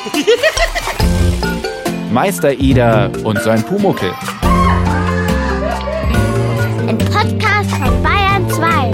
Meister Eder und sein Pumuckl. Ein Podcast von Bayern 2.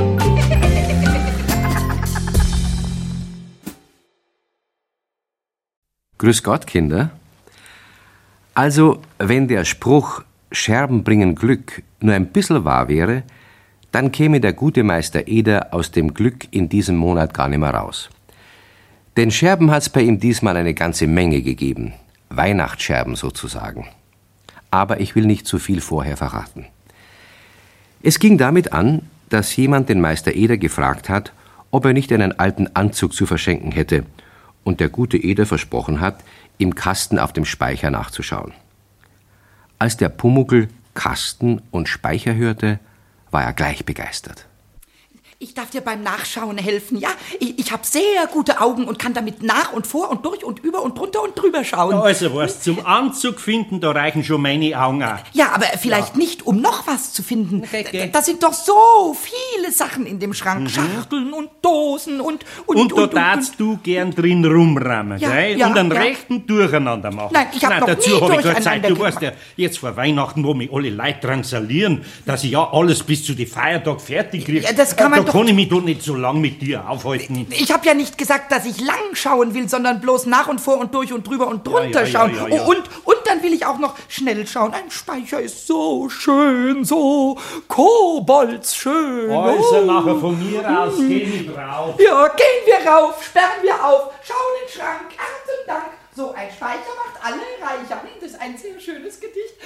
Grüß Gott, Kinder. Also, wenn der Spruch Scherben bringen Glück nur ein bisschen wahr wäre, dann käme der gute Meister Eder aus dem Glück in diesem Monat gar nicht mehr raus. Denn Scherben hat's bei ihm diesmal eine ganze Menge gegeben. Weihnachtsscherben sozusagen. Aber ich will nicht zu viel vorher verraten. Es ging damit an, dass jemand den Meister Eder gefragt hat, ob er nicht einen alten Anzug zu verschenken hätte, und der gute Eder versprochen hat, im Kasten auf dem Speicher nachzuschauen. Als der Pumuckl Kasten und Speicher hörte, war er gleich begeistert. Ich darf dir beim Nachschauen helfen, ja? Ich habe sehr gute Augen und kann damit nach und vor und durch und über und drunter und drüber schauen. Also was, zum Anzug finden, da reichen schon meine Augen auch. Ja, aber vielleicht nicht, um noch was zu finden. Okay. Da sind doch so viele Sachen in dem Schrank. Schachteln und Dosen und da darfst du gern drin rumrammen, Ja, gell? ja, und einen ja. rechten Durcheinander machen. Nein, ich hab noch dazu nie hab ich keine durcheinander Zeit. Du gemacht. weißt ja, jetzt vor Weihnachten, wo mich alle Leute drangsalieren, dass ich ja alles bis zu den Feiertag fertig kriege. Ja, das kann man da doch- kann ich mich doch nicht so lang mit dir aufhalten. Ich habe ja nicht gesagt, dass ich lang schauen will, sondern bloß nach und vor und durch und drüber und drunter Ja, schauen. ja. Und dann will ich auch noch schnell schauen. Ein Speicher ist so schön, so koboldsschön. Also nachher von mir aus, geh ich drauf. Ja, gehen wir rauf, sperren wir auf, schauen in den Schrank, Ernten Dank. So ein Speicher macht alle reicher. Das ist ein sehr schönes Gedicht.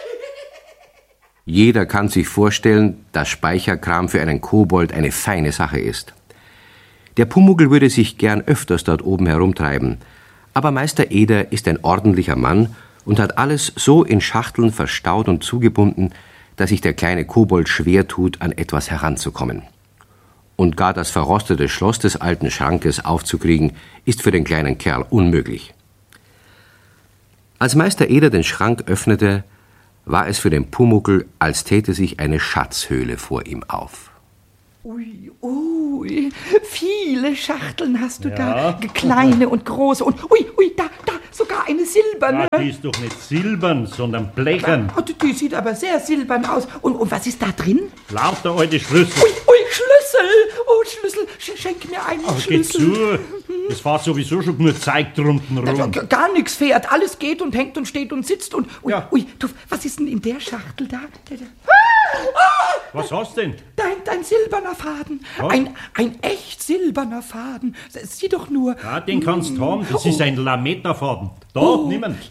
Jeder kann sich vorstellen, dass Speicherkram für einen Kobold eine feine Sache ist. Der Pumuckl würde sich gern öfters dort oben herumtreiben, aber Meister Eder ist ein ordentlicher Mann und hat alles so in Schachteln verstaut und zugebunden, dass sich der kleine Kobold schwer tut, an etwas heranzukommen. Und gar das verrostete Schloss des alten Schrankes aufzukriegen, ist für den kleinen Kerl unmöglich. Als Meister Eder den Schrank öffnete, war es für den Pumuckl, als täte sich eine Schatzhöhle vor ihm auf. Ui, viele Schachteln hast du da, kleine und große und da, sogar eine silberne. Ah, die ist doch nicht silbern, sondern blechern. Oh, die sieht aber sehr silbern aus. Und was ist da drin? Lauter alte Schlüssel. Schlüssel! Oh, Schlüssel, schenk mir einen Ach, geh Schlüssel. zu. Es fährt sowieso schon nur Zeug drunten rum. Gar nichts fährt, alles geht und hängt und steht und sitzt und... Ja. Du, was ist denn in der Schachtel da? Was hast du denn? Dein silberner Faden. Was? Ein echt silberner Faden. Sieh doch nur. Ja, den kannst du haben. Das ist ein Lametta-Faden. Da, nimm ihn.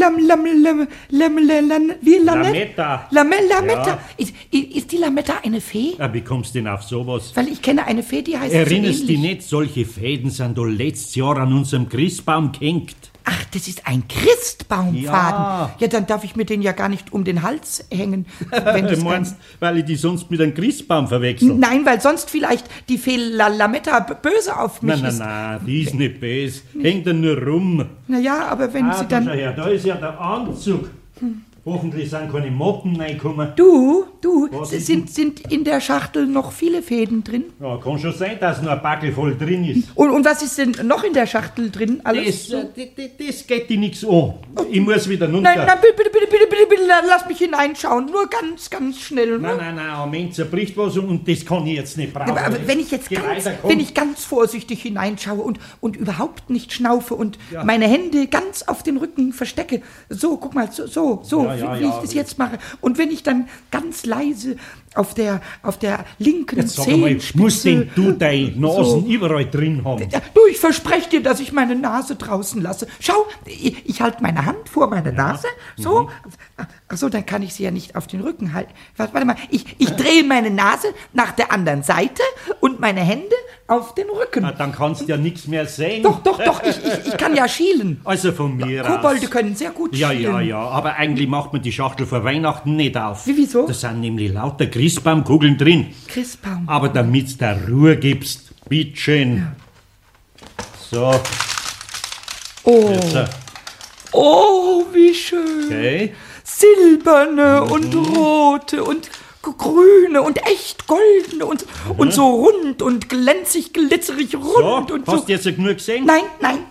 Wie Lametta. Lametta. Ist die Lametta eine Fee? Ja, wie kommst du denn auf sowas? Weil ich kenne eine Fee, die heißt Erinnerst so dich ähnlich. nicht, solche Fäden sind doch letztes Jahr an unserem Christbaum gehängt. Ach, das ist ein Christbaumfaden. Ja. Ja, dann darf ich mir den ja gar nicht um den Hals hängen. Wenn das Du meinst, weil ich die sonst mit einem Christbaum verwechsel? Nein, weil sonst vielleicht die Fee Lametta böse auf mich ist. Nein, die ist nicht böse. Hängt dann nur rum. Naja, aber wenn sie schau dann... her, da ist ja der Anzug. Hoffentlich sind keine Motten reingekommen. Du, Was ist sind in der Schachtel noch viele Fäden drin? Ja, kann schon sein, dass noch ein Backel voll drin ist. Und was ist denn noch in der Schachtel drin? Alles? Das geht dir nichts an. Ich muss wieder runter. Nein, bitte, lass mich hineinschauen. Nur ganz, ganz schnell. Nein, am Ende zerbricht was und das kann ich jetzt nicht brauchen. Aber wenn ich jetzt Geh ganz, weiter, komm. wenn ich ganz vorsichtig hineinschaue und überhaupt nicht schnaufe und meine Hände ganz auf den Rücken verstecke, so, guck mal, so, wie ich das jetzt mache. Und wenn ich dann ganz leise auf der linken Jetzt sag einmal, Zehenspitze... muss denn du deine Nasen überall drin haben? Ja, du, ich verspreche dir, dass ich meine Nase draußen lasse. Schau, ich halte meine Hand vor meine Nase, so. Ach so, dann kann ich sie ja nicht auf den Rücken halten. Warte mal, ich drehe meine Nase nach der anderen Seite und meine Hände auf den Rücken. Na, dann kannst du ja nichts mehr sehen. Doch, ich kann ja schielen. Also von mir aus. Kobolde können sehr gut schielen. Ja, aber eigentlich macht man die Schachtel vor Weihnachten nicht auf. Wieso? Da sind nämlich lauter Christbaumkugeln drin. Christbaum. Aber damit du da Ruhe gibst, bitteschön. Ja. So. Oh. Jetzt, Oh, wie schön. okay. Silberne und rote und grüne und echt goldene und so rund und glänzig, glitzerig rund So, und hast so. du jetzt genug gesehen? Nein.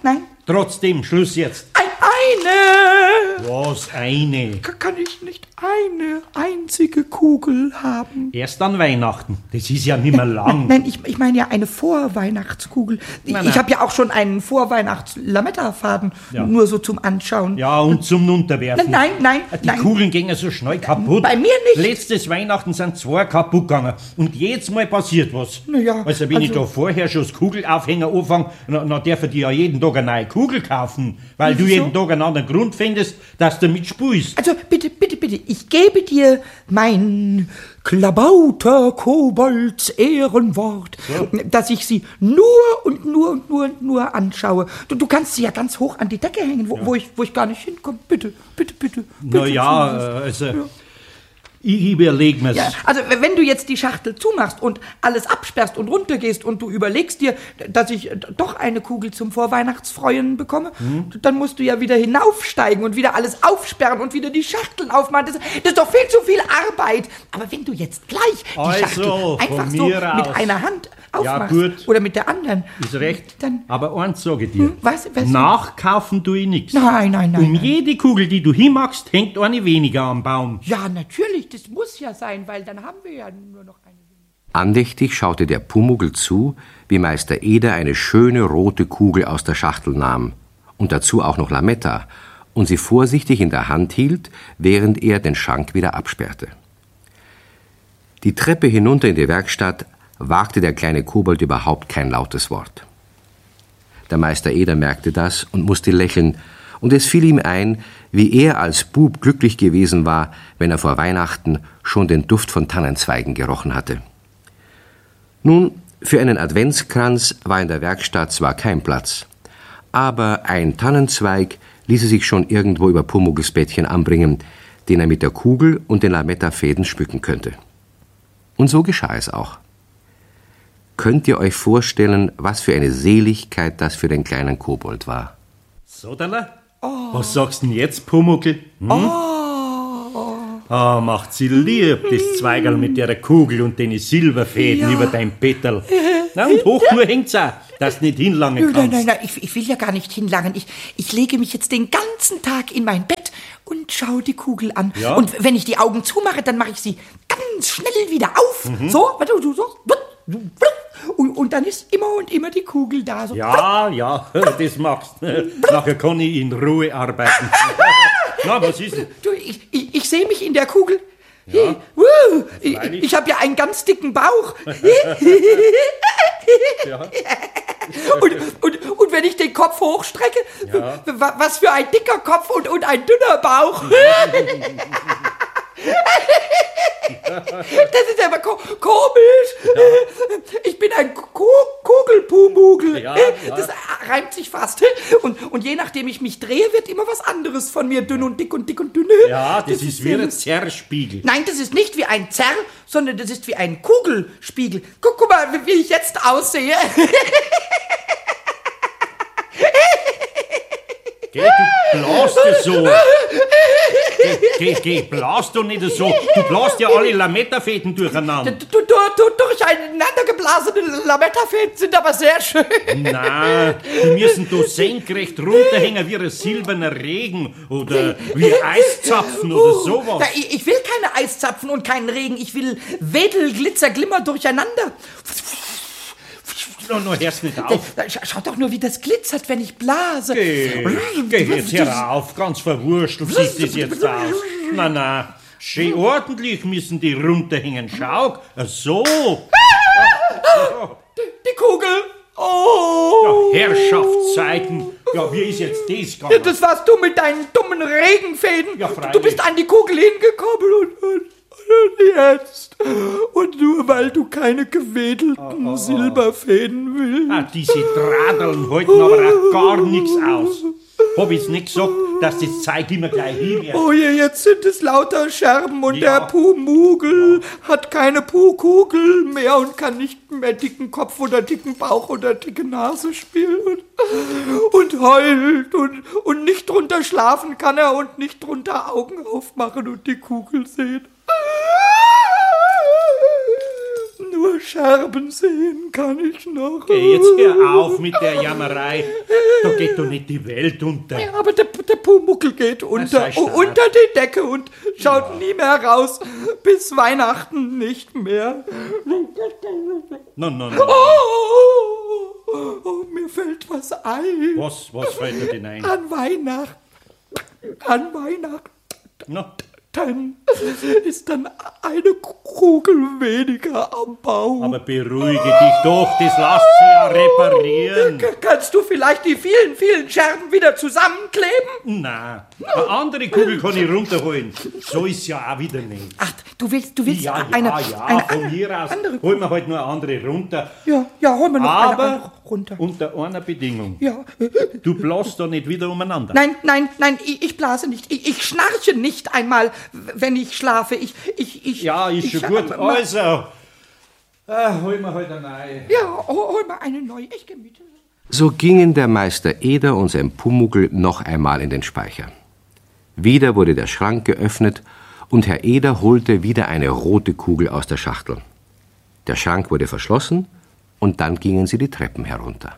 Trotzdem, Schluss jetzt. Eine! Was, eine? Kann ich nicht eine einzige Kugel haben? Erst an Weihnachten. Das ist ja nicht mehr lang. Nein, ich meine ja eine Vorweihnachtskugel. Nein. Ich habe ja auch schon einen Vorweihnachts-Lametta-Faden, nur so zum Anschauen. Ja, und zum Unterwerfen. Nein. Die Kugeln gingen so schnell kaputt. Bei mir nicht. Letztes Weihnachten sind 2 kaputt gegangen. Und jedes Mal passiert was. Ja, also wenn ich da vorher schon das Kugelaufhänger anfange, dann darf ich dir ja jeden Tag eine neue Kugel kaufen. Weil du jeden Tag einen anderen Grund findest, dass du mitspielst. Also bitte, ich gebe dir mein Klabauter Kobolds Ehrenwort, dass ich sie nur anschaue. Du kannst sie ja ganz hoch an die Decke hängen, wo ich gar nicht hinkomme. Bitte. Ich überleg mir's. Ja, also wenn du jetzt die Schachtel zumachst und alles absperrst und runtergehst und du überlegst dir, dass ich doch eine Kugel zum Vorweihnachtsfreuen bekomme, dann musst du ja wieder hinaufsteigen und wieder alles aufsperren und wieder die Schachteln aufmachen. Das ist doch viel zu viel Arbeit. Aber wenn du jetzt gleich die Schachtel einfach so mit einer Hand aufmachst oder mit der anderen. Ist recht, dann, aber eins sage ich dir. Was? Nachkaufen tue ich nichts. Nein. Jede Kugel, die du hinmachst, hängt eine weniger am Baum. Ja, natürlich. Das muss ja sein, weil dann haben wir ja nur noch eine. Andächtig schaute der Pumuckl zu, wie Meister Eder eine schöne rote Kugel aus der Schachtel nahm und dazu auch noch Lametta und sie vorsichtig in der Hand hielt, während er den Schrank wieder absperrte. Die Treppe hinunter in die Werkstatt wagte der kleine Kobold überhaupt kein lautes Wort. Der Meister Eder merkte das und musste lächeln, und es fiel ihm ein, wie er als Bub glücklich gewesen war, wenn er vor Weihnachten schon den Duft von Tannenzweigen gerochen hatte. Nun, für einen Adventskranz war in der Werkstatt zwar kein Platz, aber ein Tannenzweig ließe sich schon irgendwo über Pumuckls Bettchen anbringen, den er mit der Kugel und den Lametta-Fäden schmücken könnte. Und so geschah es auch. Könnt ihr euch vorstellen, was für eine Seligkeit das für den kleinen Kobold war? So, Dalla? Was sagst du denn jetzt, Pumuckl? Macht sie lieb, das Zweigerl mit der Kugel und den Silberfäden über dein Bettel. Na, und hoch nur hängt's auch, dass du nicht hinlangen kannst. Nein, ich will ja gar nicht hinlangen. Ich lege mich jetzt den ganzen Tag in mein Bett und schaue die Kugel an. Ja. Und wenn ich die Augen zumache, dann mache ich sie ganz schnell wieder auf. So, und dann ist immer die Kugel da. So. Ja, das machst du. Nachher kann ich in Ruhe arbeiten. Na, was ist denn? Du, ich sehe mich in der Kugel. Ja, ich habe ja einen ganz dicken Bauch. Ja. Und wenn ich den Kopf hochstrecke, was für ein dicker Kopf und ein dünner Bauch. Das ist aber komisch. Ja. Ich bin ein Kugelpumuckl. Ja. Das reimt sich fast. Und je nachdem ich mich drehe, wird immer was anderes von mir. Dünn und dick und dick und dünn. Ja, das ist wie ein Zerrspiegel. Nein, das ist nicht wie ein Zerr, sondern das ist wie ein Kugelspiegel. Guck mal, wie ich jetzt aussehe. Geh, du blast es so. Geh, blast doch nicht so. Du blast ja alle Lametta-Fäden durcheinander. Durcheinander geblasene Lametta-Fäden sind aber sehr schön. Nein, die müssen da senkrecht runterhängen wie ein silberner Regen oder wie Eiszapfen oder sowas. Ich will keine Eiszapfen und keinen Regen. Ich will Wedel, Glitzer, Glimmer durcheinander. No, hörst nicht auf. Schau doch nur, wie das glitzert, wenn ich blase. Geh jetzt herauf, ganz verwurstelt sieht das jetzt aus. Na, schön ordentlich müssen die runterhängen. Schau, so. Die Kugel. Oh. Ja, Herrschaftszeiten. Ja, wie ist jetzt das gegangen? Ja, das warst du mit deinen dummen Regenfäden. Ja, freilich. Du bist an die Kugel hingekommen und jetzt. Und nur weil du keine gewedelten Silberfäden willst. Diese Dradeln halten aber auch gar nichts aus. Hab ich's nicht gesagt, dass das Zeug immer gleich hinwirft? Oh je, jetzt sind es lauter Scherben und der Pumuckl hat keine Puhkugel mehr und kann nicht mehr dicken Kopf oder dicken Bauch oder dicke Nase spielen und heult und nicht drunter schlafen kann er und nicht drunter Augen aufmachen und die Kugel sehen. nur Scherben sehen kann ich noch. Geh, jetzt hör auf mit der Jammerei. Da geht doch nicht die Welt unter. Ja, aber der Pumuckl geht unter die Decke und schaut nie mehr raus. Bis Weihnachten nicht mehr. No. Oh, mir fällt was ein. Was fällt dir denn ein? An Weihnachten. No. Dann ist dann eine Kugel weniger am Baum. Aber beruhige dich doch, das lässt sich ja reparieren. Kannst du vielleicht die vielen, vielen Scherben wieder zusammenkleben? Na, eine andere Kugel kann ich runterholen. So ist ja auch wieder nicht. Ach, du willst Ja, eine von hier aus andere holen wir halt nur eine andere runter. Ja, hol mir noch eine andere Aber runter. unter einer Bedingung. Ja. Du blasst da nicht wieder umeinander. Nein, ich blase nicht. Ich schnarche nicht einmal, wenn ich schlafe. Ja, ist schon gut. Also, hol mir halt eine neue. Ja, hol mir eine neue. Ich gehe mit. So gingen der Meister Eder und sein Pumuckl noch einmal in den Speicher. Wieder wurde der Schrank geöffnet und Herr Eder holte wieder eine rote Kugel aus der Schachtel. Der Schrank wurde verschlossen und dann gingen sie die Treppen herunter.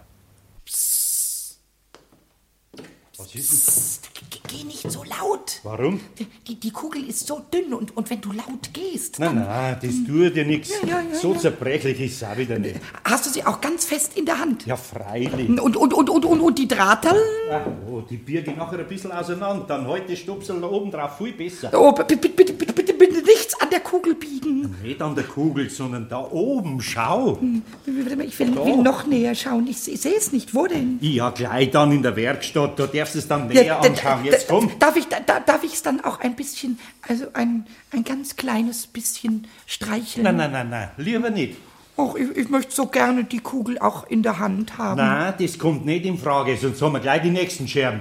Was ist denn? Geh nicht so laut. Warum? Die Kugel ist so dünn und wenn du laut gehst, Nein, das tut dir nichts. Ja. So zerbrechlich ist es auch wieder nicht. hast du sie auch ganz fest in der Hand. Ja, freilich. Und die Drahterl? Die birge ich nachher ein bisschen auseinander. Dann halt die Stupsel da oben drauf viel besser. Oh, bitte nichts an der Kugel biegen. Nicht an der Kugel, sondern da oben. Schau. Ich will noch näher schauen. Ich sehe es nicht. Wo denn? Ja, gleich dann in der Werkstatt. Da darfst du es dann näher anschauen. Jetzt komm. Darf ich es dann auch ein bisschen, also ein ganz kleines bisschen streicheln? Nein, lieber nicht. Och, ich möchte so gerne die Kugel auch in der Hand haben. Nein, das kommt nicht in Frage, sonst haben wir gleich die nächsten Scherben.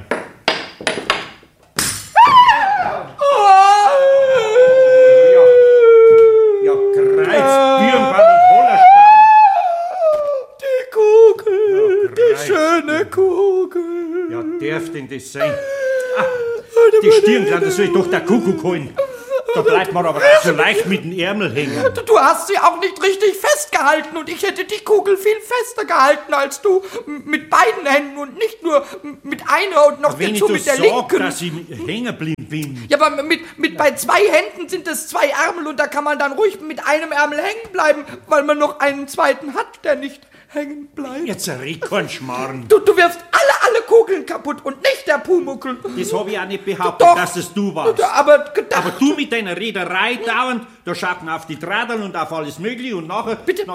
Ja, Kreuz, Birnbaum und Hollerstein. Die Kugel, die schöne Kugel. Ja, darf denn das sein? Die Stirnklappe, das soll ich doch der Kuckuck holen. Da bleibt man aber auch so leicht mit dem Ärmel hängen. Du hast sie auch nicht richtig festgehalten und ich hätte die Kugel viel fester gehalten als du. Mit beiden Händen und nicht nur mit einer und noch dazu mit der linken. Dass ich hängen geblieben bin. Ja, aber bei 2 Händen sind es 2 Ärmel und da kann man dann ruhig mit einem Ärmel hängen bleiben, weil man noch einen zweiten hat, der nicht hängen bleibt. Jetzt red kein Schmarrn. Du wirfst alle Kugeln kaputt und nicht der Pumuckl. Das habe ich auch nicht behauptet, Doch. dass es du warst. Aber du mit deiner Rederei dauernd, da schaut man auf die Dradeln und auf alles Mögliche und nachher... Bitte.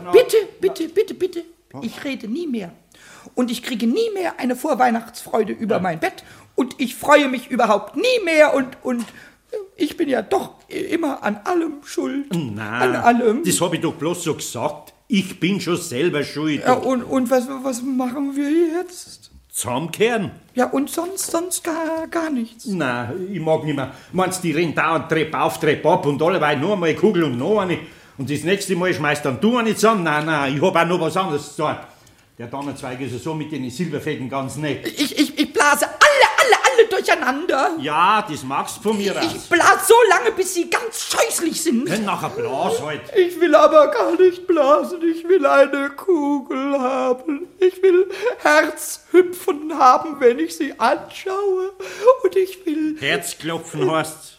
Ich rede nie mehr. Und ich kriege nie mehr eine Vorweihnachtsfreude über mein Bett. Und ich freue mich überhaupt nie mehr und ich bin ja doch immer an allem schuld. Nein, an allem. Das habe ich doch bloß so gesagt. Ich bin schon selber schuld. Ja, und was machen wir jetzt? Zusammenkehren? Ja, und sonst gar nichts. Nein, ich mag nicht mehr. Meinst du, die rennen dauernd Treppe auf, Treppe ab und alleweil noch einmal eine Kugel und noch eine. Und das nächste Mal schmeißt dann du eine zusammen. Nein, ich habe auch noch was anderes zu tun. Der Tannenzweig ist ja so mit den Silberfäden ganz nett. Ich blase alle durcheinander. Ja, das magst du von mir aus. Ich blase so lange, bis sie ganz scheußlich sind. Dann nachher blas halt. Ich will aber gar nicht blasen. Ich will eine Kugel haben. Ich will Herzhüpfen haben, wenn ich sie anschaue. Und ich will... Herzklopfen heißt's?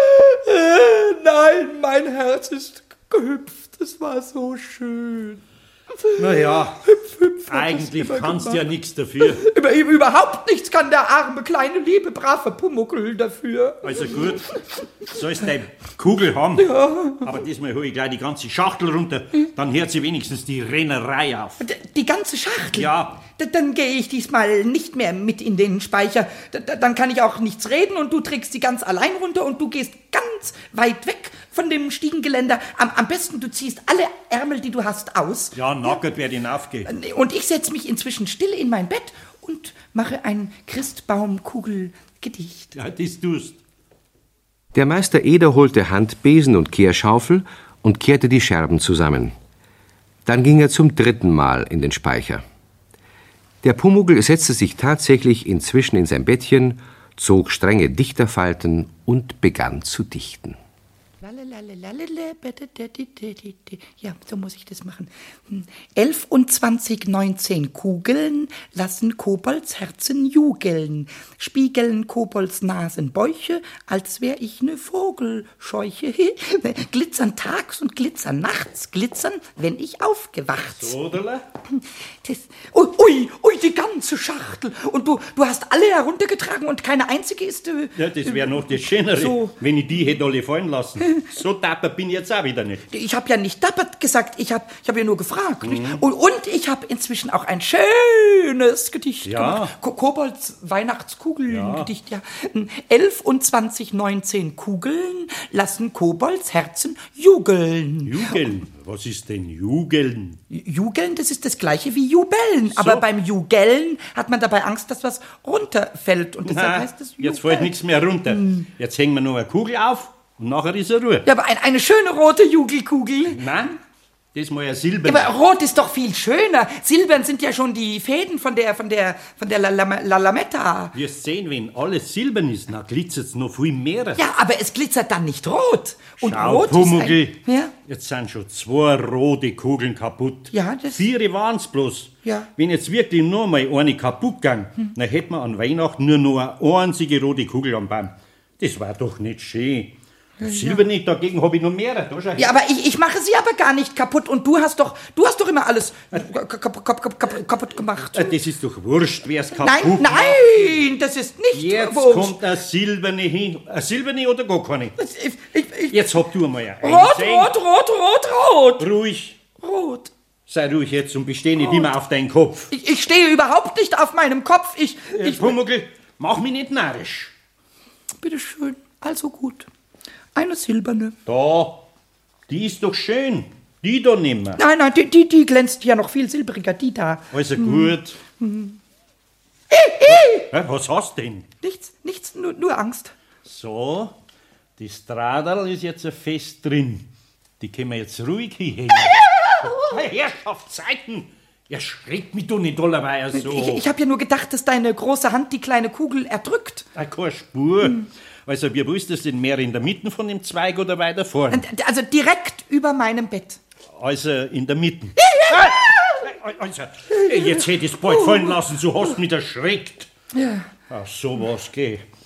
Nein, mein Herz ist gehüpft. Es war so schön. Naja, Hüpf, eigentlich kannst du ja nichts dafür. Überhaupt nichts kann der arme, kleine, liebe, brave Pumuckl dafür. Also gut, sollst deine Kugel haben. Ja. Aber diesmal hole ich gleich die ganze Schachtel runter. Dann hört sie wenigstens die Rennerei auf. Die ganze Schachtel? Ja. Dann gehe ich diesmal nicht mehr mit in den Speicher. Dann kann ich auch nichts reden und du trägst sie ganz allein runter und du gehst ganz weit weg von dem Stiegengeländer. Am besten, du ziehst alle Ärmel, die du hast, aus. Ja, nackert werde ich hinaufgehen. Und ich setze mich inzwischen still in mein Bett und mache ein Christbaumkugelgedicht. Ja, das tust. Der Meister Eder holte Handbesen und Kehrschaufel und kehrte die Scherben zusammen. Dann ging er zum 3. Mal in den Speicher. Der Pumuckl setzte sich tatsächlich inzwischen in sein Bettchen, zog strenge Dichterfalten und begann zu dichten. Ja, so muss ich das machen. 11 und 20, 19 Kugeln lassen Kobolds Herzen jugeln, spiegeln Kobolds Nasen Bäuche, als wär ich ne Vogelscheuche. Glitzern tags und glitzern nachts, glitzern, wenn ich aufgewacht. Oder? Ui, die ganze Schachtel. Und du hast alle heruntergetragen und keine einzige ist... Ja, das wäre noch das Schönere, so. wenn ich die hätte alle fallen lassen. So dapper bin ich jetzt auch wieder nicht. Ich habe ja nicht dappert gesagt, ich hab ja nur gefragt. Nicht? Und ich habe inzwischen auch ein schönes Gedicht gemacht. Kobolds Weihnachtskugeln-Gedicht, ja. 11 und 20, 19 Kugeln lassen Kobolds Herzen jugeln. Jugeln? Was ist denn Jugeln? Jugeln, das ist das gleiche wie Jubeln. Aber beim Jugeln hat man dabei Angst, dass was runterfällt. Und deshalb heißt es Jugeln. Jetzt fällt nichts mehr runter. Jetzt hängen wir noch eine Kugel auf und nachher ist er Ruhe. Ja, aber eine schöne rote Jugelkugel. Nein, das ist mal ein Silber. Ja, aber rot ist doch viel schöner. Silbern sind ja schon die Fäden von der Lametta. Wirst sehen, wenn alles silbern ist, dann glitzert es noch viel mehr. Ja, aber es glitzert dann nicht rot. Und Schau, rot Pumuckl, ist ja? Jetzt sind schon 2 rote Kugeln kaputt. Ja, das... 4 waren's bloß. Ja. Wenn jetzt wirklich nur mal eine kaputt ging, dann hätten wir an Weihnachten nur noch eine einzige rote Kugel am Baum. Das war doch nicht schön. Silber nicht, dagegen habe ich noch mehr. Da schau her. Ja, aber ich mache sie aber gar nicht kaputt. Und du hast doch immer alles kaputt gemacht. Das ist doch wurscht, wer es kaputt macht. Nein, das ist nicht Jetzt wurscht. kommt eine silberne hin. Eine silberne oder gar keine? Jetzt habt du einmal eine. Rot. Ruhig. Rot. Sei ruhig jetzt und besteh nicht immer auf deinen Kopf. Ich stehe überhaupt nicht auf meinem Kopf. Pumuckl, mach mich nicht narrisch. Bitteschön, also gut. Eine silberne. Da, die ist doch schön. Die da nehmen wir. Nein, die glänzt ja noch viel silbriger, die da. Also gut. Was hast du denn? Nichts, nur Angst. So, das Stradal ist jetzt fest drin. Die können wir jetzt ruhig hinhängen. Herrschaftszeiten! Erschreckt mich doch nicht allerweil so. Ich habe ja nur gedacht, dass deine große Hand die kleine Kugel erdrückt. Keine Spur. Also, wie willst du das denn mehr in der Mitte von dem Zweig oder weiter vorne? Also direkt über meinem Bett. Also in der Mitte. Also, jetzt hätte ich es bald fallen lassen, so hast du mich erschreckt. Ja. Ach, sowas geht.